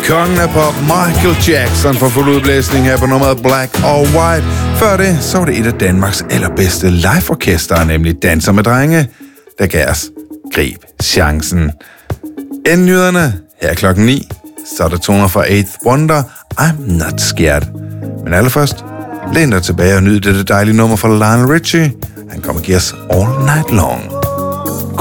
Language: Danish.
Kongen af pop, Michael Jackson, for fuld udblæsning her på nummeret Black or White. Før det, så var det et af Danmarks allerbedste liveorkester, nemlig Danser med Drenge, der gav os Grib chancen. Inden nyhederne, her klokken 9, så er der toner fra Eighth Wonder, I'm Not Scared. Men allerførst, læn dig tilbage og nyd dette dejlige nummer fra Lionel Richie. Han kommer og giver os All Night Long.